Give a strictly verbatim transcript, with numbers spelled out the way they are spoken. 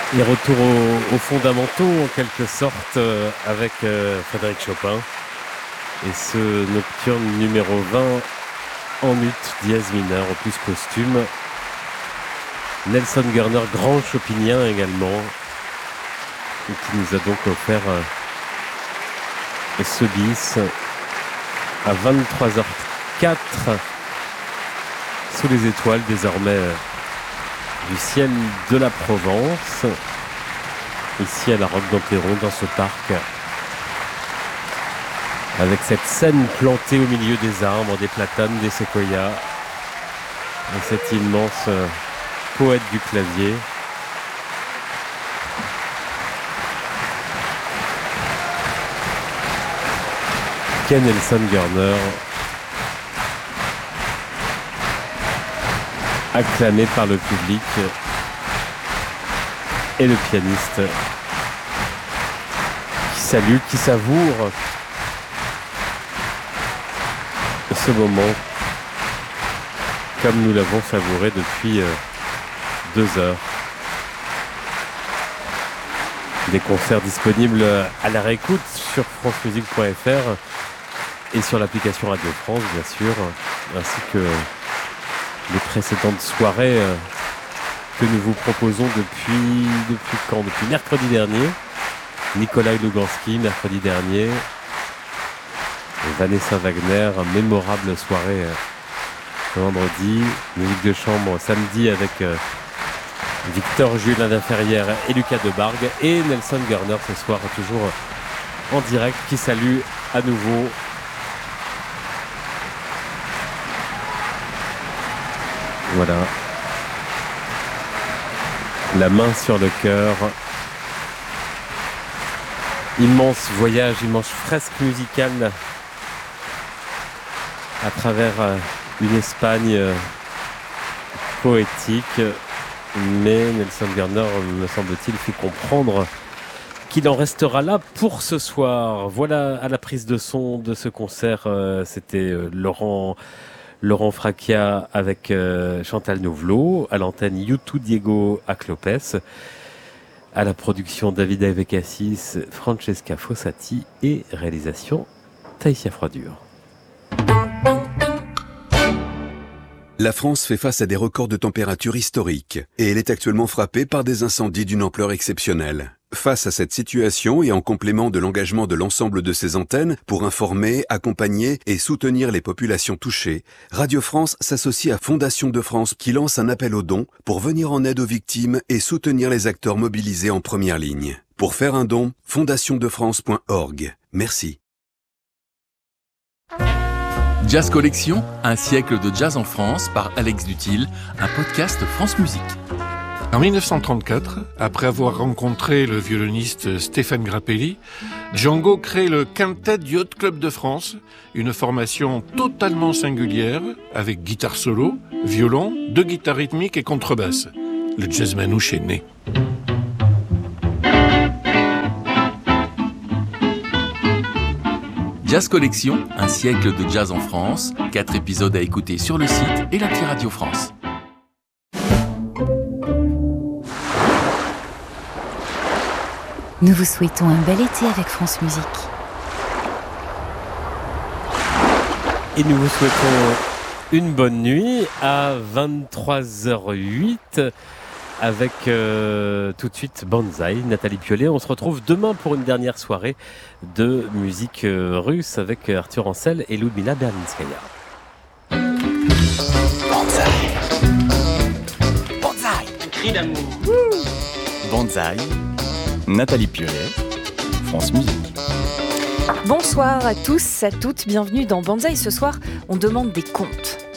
Et retour aux, aux fondamentaux, en quelque sorte, euh, avec euh, Frédéric Chopin et ce nocturne numéro vingt en ut dièse mineur, opus posthume. Nelson Gurner, grand chopinien également, et qui nous a donc offert euh, ce bis à vingt-trois heures quatre sous les étoiles désormais euh, du ciel de la Provence, ici à la Roque d'Empéron, dans ce parc, avec cette scène plantée au milieu des arbres, des platanes, des séquoias, et cet immense euh, poète du clavier. Ken Nelson Gurner, acclamé par le public, et le pianiste qui salue, qui savoure ce moment comme nous l'avons savouré depuis euh, deux heures. Des concerts disponibles à la réécoute sur france musique point f r et sur l'application Radio France, bien sûr, ainsi que les précédentes soirées euh, que nous vous proposons depuis, depuis quand ? Depuis mercredi dernier. Nikolai Luganski, mercredi dernier. Et Vanessa Wagner, mémorable soirée euh, vendredi. Musique de chambre samedi avec euh, Victor Julien Laferrière et Lucas Debargue. Et Nelson Gurner ce soir, toujours en direct, qui salue à nouveau Voilà. La main sur le cœur. Immense voyage, immense fresque musicale à travers une Espagne poétique. Mais Nelson Gurner, me semble-t-il, fait comprendre qu'il en restera là pour ce soir. Voilà, à la prise de son de ce concert, c'était Laurent... Laurent Fracchia avec euh, Chantal Nouvelot, à l'antenne YouTube Diego Aclopes, à la production David Avecassis, Francesca Fossati et réalisation Taïsia Froidure. La France fait face à des records de température historiques et elle est actuellement frappée par des incendies d'une ampleur exceptionnelle. Face à cette situation et en complément de l'engagement de l'ensemble de ses antennes pour informer, accompagner et soutenir les populations touchées, Radio France s'associe à Fondation de France qui lance un appel aux dons pour venir en aide aux victimes et soutenir les acteurs mobilisés en première ligne. Pour faire un don, fondation de france point org. Merci. Jazz Collection, un siècle de jazz en France par Alex Dutil, un podcast France Musique. En dix-neuf cent trente-quatre, après avoir rencontré le violoniste Stéphane Grappelli, Django crée le Quintet du Yacht Club de France, une formation totalement singulière avec guitare solo, violon, deux guitares rythmiques et contrebasse. Le jazz manouche est né. Jazz Collection, un siècle de jazz en France, quatre épisodes à écouter sur le site et l'appli Radio France. Nous vous souhaitons un bel été avec France Musique. Et nous vous souhaitons une bonne nuit à vingt-trois heures huit avec euh, tout de suite Banzai, Nathalie Piolet. On se retrouve demain pour une dernière soirée de musique euh, russe avec Arthur Ancel et Ludmila Berlinskaya. Banzai. Banzai. Cri d'amour. Banzai. Nathalie Piolet, France Musique. Bonsoir à tous, à toutes, bienvenue dans Banzai. Ce soir, on demande des contes.